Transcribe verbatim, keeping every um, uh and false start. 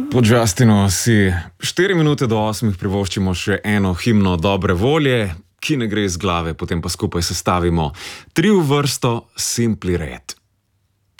Po Justinu si štiri minute do osmih privoščimo še eno himno dobre volje, ki ne gre iz glave, potem pa skupaj sestavimo tri v vrsto Simply Red.